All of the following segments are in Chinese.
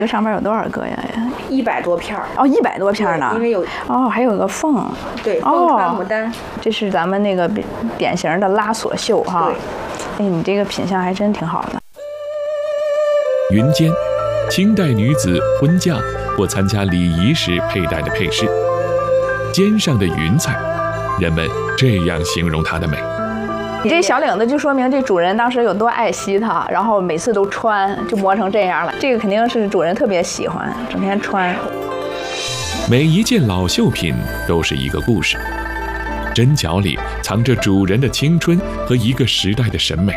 这上面有多少个呀 ？100多片儿。 哦，100多片呢。 因为有还有个凤。 对，凤穿牡丹。 这是咱们那个典型的拉锁绣哈。 对。 哎，你这个品相还真挺好的。 云肩，清代女子婚嫁或参加礼仪时佩戴的配饰。肩上的云彩，人们这样形容它的美。 你这小领子就说明这主人当时有多爱惜它，然后每次都穿，就磨成这样了。这个肯定是主人特别喜欢，整天穿。 每一件老绣品都是一个故事，针脚里藏着主人的青春和一个时代的审美。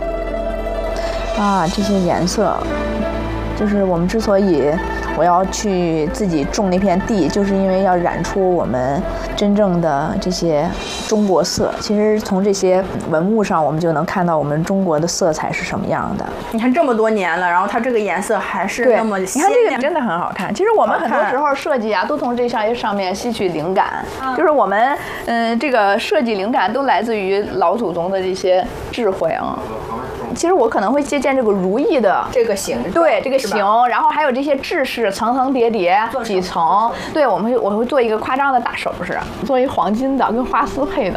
这些颜色，就是我们之所以我要去自己种那片地，就是因为要染出我们真正的这些中国色。其实从这些文物上，我们就能看到我们中国的色彩是什么样的。 你看这么多年了，然后它这个颜色还是那么鲜亮。 你看这个真的很好看。其实我们很多时候设计都从这上面吸取灵感，就是我们这个设计灵感都来自于老祖宗的这些智慧啊。其实我可能会借鉴这个如意的这个形， 对这个形，然后还有这些制式层层叠叠几层，对我会做一个夸张的大首饰，做一黄金的跟花丝配的。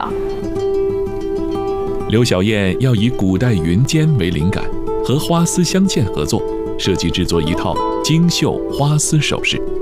刘小燕要以古代云肩为灵感，和花丝镶嵌合作，设计制作一套精绣花丝首饰。